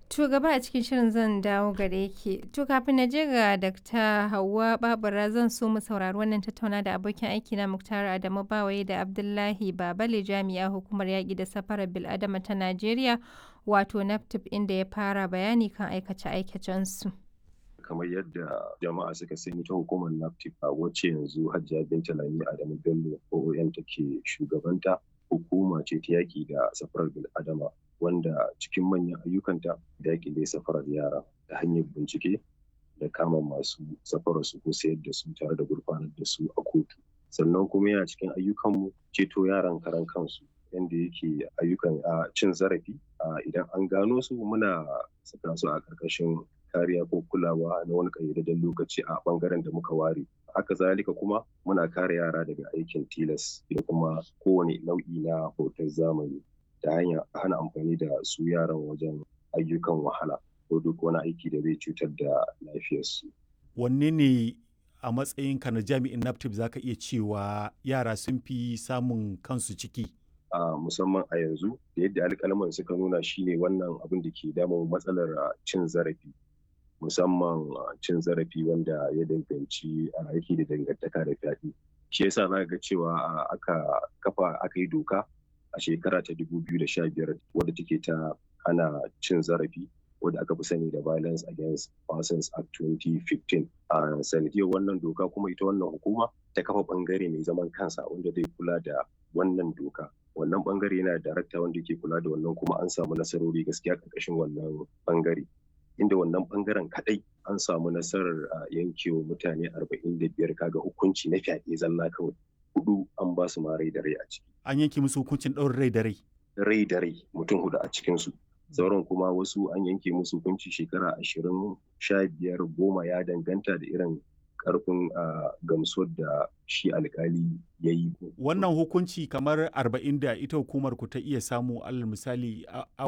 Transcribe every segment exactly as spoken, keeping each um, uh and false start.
To gaba a cikin shirin zan dawo gare ki. To kafin na je ga Dakta Hauwa Babura zan so mu saurari wannan tattauna da abokin aiki na Muktar Adamu Bawaye da Abdullahi Babale jami'a hukumar yaƙi da safarar bil'adama ta Najeriya wato NAPTIP inda ya fara bayani kan aikace-aikacensu. Kamar yadda jama'a suka sani ta hukumar NAPTIP a wacce yanzu Hajiya Binta Lami Adamu Bello O O M take shugabanta, hukuma ce ta yaƙi da safarar bil'adama wanda cikin manyan ayyukanta da yaƙi da safarar yara ta hanyar bincike da kama masu safarar su ko sayar da su tare da gurfanar da su a kotu. Sannan kuma yana cikin ayyukanmu ceto yaran karan kansu yanda yake ayyukan a cin zarafi idan an gano su muna saka su a ƙarƙashin kariya ko kulawa na wani ƙayyadadden lokaci a ɓangaren da muka ware. Haka zalika kuma muna kare yara daga aikin tilas da kuma kowane nau'i na hoton zamani ta hanyar hana amfani da su yaran wajen ayyukan wahala ko duk wani aiki da zai cutar da lafiyarsu. Wanne ne a matsayinka na jami'in NAPTIP za ka iya cewa yara sun fi samun kansu ciki? A musamman a yanzu da yadda alƙalman suka nuna shine wannan abin da ke damun matsalar cin zarafi. Musamman cin zarafi wanda ya danganci aiki da dangantaka da fyaɗe. Shi yasa za ga cewa aka kafa aka yi doka a shekara ta dubu biyu da sha biyar wadda take ta hana cin zarafi wadda aka fi sani da Violence Against Persons Act twenty fifteen. A sanadiyar wannan doka kuma ita wannan hukuma ta kafa bangare mai zaman kansa wanda zai kula da wannan doka. Wannan bangare yana da darakta wanda ke kula da wannan kuma an samu nasarori gaskiya ƙarƙashin wannan bangare. Inda wannan bangaren kadai an samu nasarar yankewa mutane arba'in da biyar kaga hukunci na fyaɗe zalla kawai. Hudu an ba su ma rai da rai a ciki. An yanke musu hukuncin ɗaurin rai da rai? Rai da rai mutum hudu a cikinsu. Sauran kuma wasu an yanke musu hukunci shekara ashirin, sha biyar, goma ya danganta da irin karfin gamsuwar da shi alkali ya yi. Wannan hukunci kamar arba'in da ita hukumar ku ta iya samu alal misali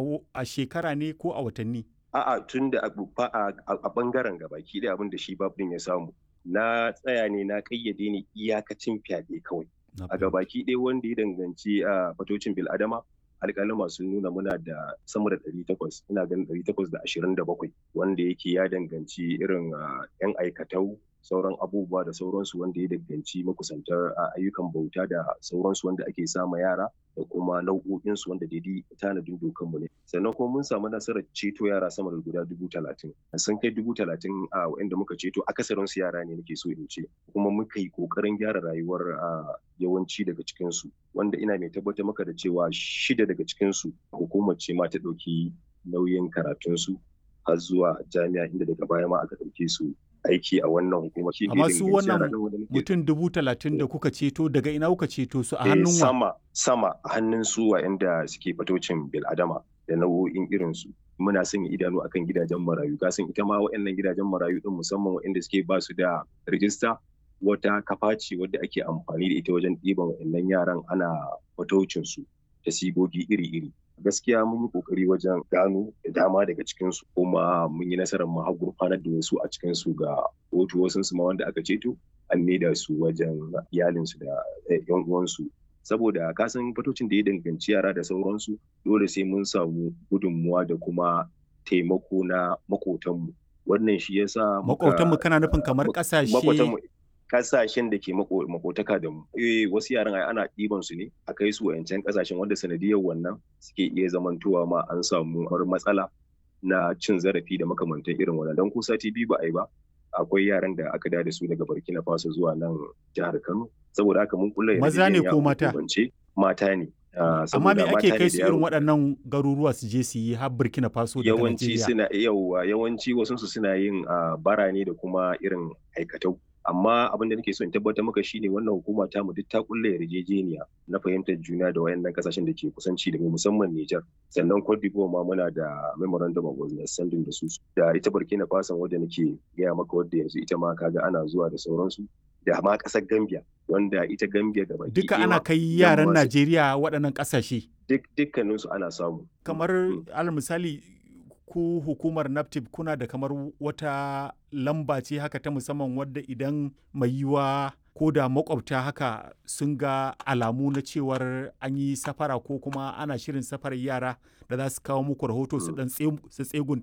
a shekara ne ko a watanni? A'a tun da a bangaren gabaki da abin da shi babin ya samu. Na tsaya ne na kayyade ne iyakacin fyaɗe kawai. A gabaki ɗaya wanda ya danganci a fatocin bil'adama alƙalima sun nuna muna da sama da ɗari takwas, ina ganin ɗari takwas da ashirin da bakwai wanda yake ya danganci irin 'yan aikatau sauran abubuwa da sauransu wanda ya danganci makusantar ayyukan bauta da sauransu wanda ake sama yara da kuma nau'o'insu wanda daidai tanadin dokanmu ne. Sannan kuma mun samu nasarar ceto yara sama da guda dubu talatin. Sun kai dubu talatin a wa'inda muka ceto akasarinsu yara ne nake so in ce. Kuma muka yi ƙoƙarin gyara rayuwar yawanci daga cikinsu wanda ina mai tabbatar maka da cewa shida daga cikinsu hukumar ce ma ta ɗauki nauyin karatunsu har zuwa jami'a inda daga baya ma aka ɗauke su aiki a wannan hukumar. Amma su wannan mutum dubu talatin da kuka ceto daga ina kuka ceto su a hannun wa? Sama sama a hannun su wa'anda suke fatocin bil'adama da nau'o'in irinsu. Muna sanya idanu akan gidajen marayu. Kasan ita ma wa'annan gidajen marayu din musamman wa'anda suke ba su da rijista wata kafa ce wadda ake amfani da ita wajen ɗiban wa'annan yaran ana fatocin su da sigogi iri-iri. Gaskiya mun yi kokari wajen gano da dama daga cikinsu kuma mun yi nasarar mu har gurfanar da wasu a cikinsu ga kotu wasu su ma wanda aka ceto an maida su wajen iyalinsu da yan uwansu saboda kasan fatocin da ya danganci yara da sauransu dole sai mun samu gudunmuwa da kuma taimako na makotanmu wannan shi yasa makotanmu kana nufin kamar kasashe kasashen da ke makotaka da mu. Eh wasu yaran ai ana ɗiban su ne a kai su wayancan kasashen wanda sanadiyar wannan suke iya zamantowa ma an samu har matsala na cin zarafi da makamantan irin wannan dan ko sati biyu ba ai ba akwai yaran da aka da su daga Burkina Faso zuwa nan jihar Kano saboda haka mun kulla maza ne ko mata mata ne. Uh, amma me ake kai su irin waɗannan garuruwa su je su yi har Burkina Faso da yawanci suna yawa yawanci wasu su suna yin uh, bara ne da kuma irin aikatau. Amma abin da nake so in tabbatar maka shine wannan hukuma ta mu duk ta kulle yarjejeniya na fahimtar juna da wayannan kasashen da ke kusanci da mu musamman Niger sannan Cote d'Ivoire ma muna da memorandum of understanding da su da ita Burkina Faso wadda nake gaya maka wadda yanzu ita ma kaga ana zuwa da sauransu da ma kasar Gambia wanda ita Gambia da baki duka ana kai yaran Najeriya waɗannan kasashe duk dukkanin su ana samu kamar alal misali ku hukumar NAPTIP kuna da kamar wata lamba ce haka ta musamman wadda idan mai yiwa ko da makwabta haka sun ga alamu na cewar an yi safara ko kuma ana shirin safarar yara da za su kawo muku rahoto su dan tsegun